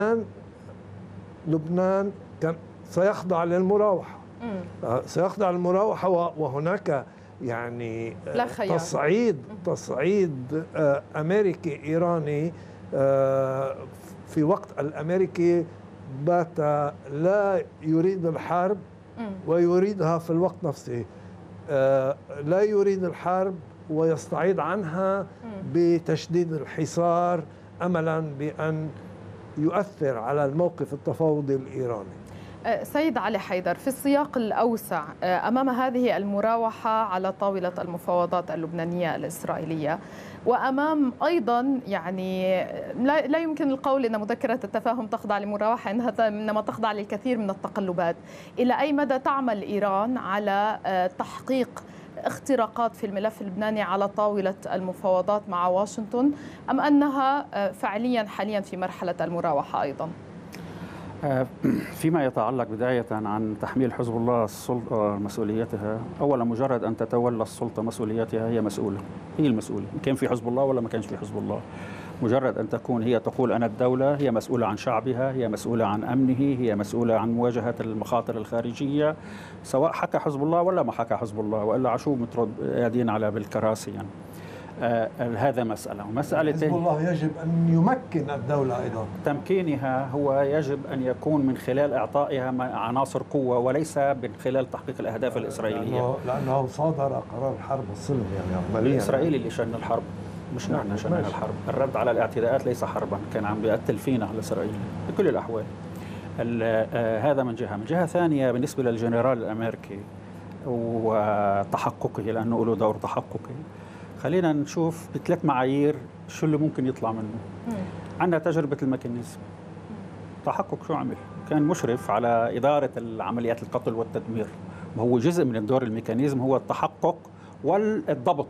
لبنان كان سيخضع للمراوحة. سيخضع للمراوحة، وهناك يعني لا خيار. تصعيد أمريكي إيراني في وقت الأمريكي بات لا يريد الحرب ويريدها في الوقت نفسه. لا يريد الحرب ويستعيد عنها بتشديد الحصار أملا بأن يؤثر على الموقف التفاوضي الإيراني. سيد علي حيدر، في السياق الأوسع أمام هذه المراوحة على طاولة المفاوضات اللبنانية الإسرائيلية، وأمام أيضا يعني لا يمكن القول أن مذكرة التفاهم تخضع لمراوحة، إنما تخضع للكثير من التقلبات. إلى أي مدى تعمل إيران على تحقيق اختراقات في الملف اللبناني على طاولة المفاوضات مع واشنطن، أم أنها فعليا حاليا في مرحلة المراوحة أيضا؟ فيما يتعلق بداية عن تحميل حزب الله السلطة مسؤوليتها، أولا مجرد أن تتولى السلطة مسؤوليتها هي مسؤولة، هي المسؤولة، كان في حزب الله ولا ما كانش في حزب الله. مجرد أن تكون هي تقول أنا الدولة، هي مسؤولة عن شعبها، هي مسؤولة عن أمنه، هي مسؤولة عن مواجهة المخاطر الخارجية، سواء حكى حزب الله ولا ما حكى حزب الله، وإلا عشو مترد قاعدين على بالكراسي يعني. هذا مسألة. ومسألة حزب الله يجب أن يمكن الدولة أيضا. تمكينها هو يجب أن يكون من خلال إعطائها عناصر قوة، وليس من خلال تحقيق الأهداف الإسرائيلية. لأنه صادر قرار حرب الصلح يعني عمليا. الإسرائيلي اللي شن الحرب، مش نحن شننا الحرب. الرد على الاعتداءات ليس حربا، كان عم بيقتل فينا الإسرائيلي بكل الأحوال. هذا من جهة. من جهة ثانية بالنسبة للجنرال الأمريكي وتحققه، لأنه له دور تحققي، خلينا نشوف بثلاث معايير شو اللي ممكن يطلع منه. عندنا تجربة الميكانيزم، تحقق شو عمل؟ كان مشرف على إدارة العمليات القتل والتدمير، وهو جزء من دور الميكانيزم هو التحقق والضبط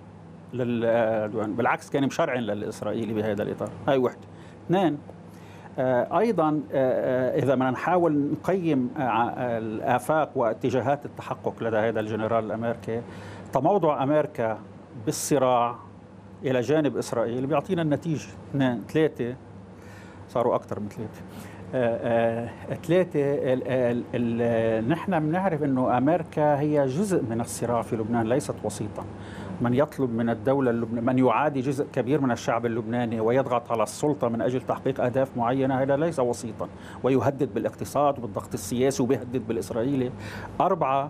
بالعكس كان مشرعا للإسرائيلي بهذا الإطار. هاي وحدة. اثنين، أيضا إذا بدنا نحاول نقيم الآفاق واتجاهات التحقق لدى هذا الجنرال الأمريكي، تموضع أمريكا بالصراع إلى جانب إسرائيل بيعطينا النتيجة. اثنين، ثلاثة، صاروا أكثر من ثلاثة. نحن بنعرف أنه أمريكا هي جزء من الصراع في لبنان، ليست وسيطا. من يطلب من الدولة اللبنانية، من يعادي جزء كبير من الشعب اللبناني ويضغط على السلطة من أجل تحقيق أهداف معينة، هذا ليس وسيطا، ويهدد بالاقتصاد وبالضغط السياسي وبيهدد بالإسرائيلي. أربعة،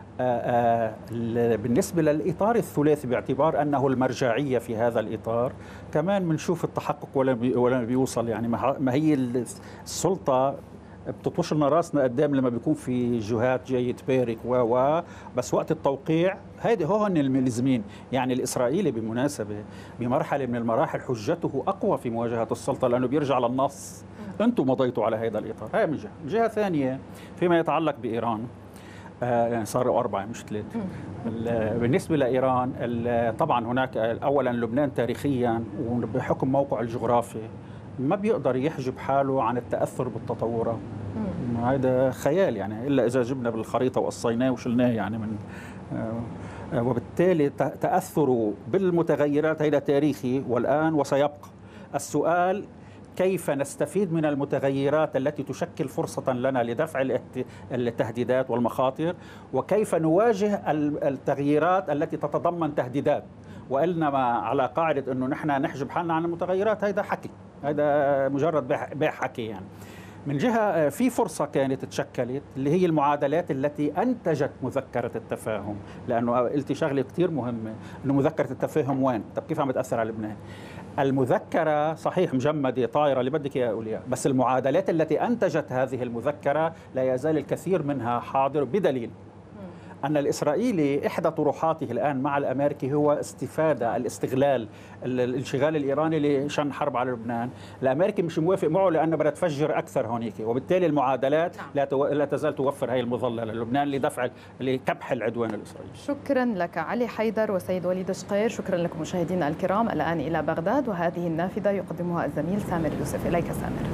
بالنسبة للإطار الثلاثي باعتبار أنه المرجعية في هذا الإطار، كمان بنشوف التحقق ولا بيوصل. يعني ما هي السلطة بتطوش لنا راسنا قدام لما بيكون في جهات جاي تبارك بس وقت التوقيع هيدي هون الملزمين. يعني الإسرائيلي بالمناسبة بمرحلة من المراحل حجته أقوى في مواجهة السلطة، لأنه بيرجع للنص، أنتم مضيتوا على هذا الإطار. هاي من جهة. من جهة ثانية فيما يتعلق بإيران، يعني صاروا أربعة مش ثلاثة. بالنسبة لإيران طبعا هناك أولا لبنان تاريخيا وبحكم موقعه الجغرافي ما بيقدر يحجب حاله عن التأثر بالتطورات. هذا خيال يعني، إلا إذا جبنا بالخريطة وقصيناه وشلناه يعني من وبالتالي تأثره بالمتغيرات هذا تاريخي والآن وسيبقى. السؤال كيف نستفيد من المتغيرات التي تشكل فرصة لنا لدفع التهديدات والمخاطر، وكيف نواجه التغييرات التي تتضمن تهديدات، وإنما على قاعدة أنه نحن نحجب حالنا عن المتغيرات. هذا حكي، هذا مجرد بيع حكي يعني. من جهة في فرصة كانت تشكلت اللي هي المعادلات التي أنتجت مذكرة التفاهم، لأنه قلت شغلة كتير مهمة، أنه مذكرة التفاهم وين؟ طب كيف عم بتأثر على لبنان؟ المذكرة صحيح مجمدة طائرة اللي بدك يا أولياء، بس المعادلات التي أنتجت هذه المذكرة لا يزال الكثير منها حاضر، بدليل أن الإسرائيلي إحدى طروحاته الآن مع الأمريكي هو الاستغلال الانشغال الإيراني لشن حرب على لبنان. الأمريكي مش موافق معه لأنه بدها تفجر أكثر هونيك، وبالتالي المعادلات لا تزال توفر هي المظلة للبنان لكبح العدوان الإسرائيلي. شكرا لك علي حيدر وسيد وليد شقير. شكرا لكم مشاهدينا الكرام. الآن إلى بغداد، وهذه النافذة يقدمها الزميل سامر يوسف. إليك سامر.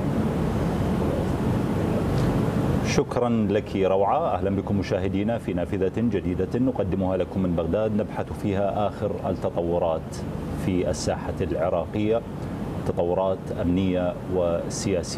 شكرا لك روعة. أهلا بكم مشاهدينا في نافذة جديدة نقدمها لكم من بغداد، نبحث فيها آخر التطورات في الساحة العراقية، تطورات أمنية وسياسية.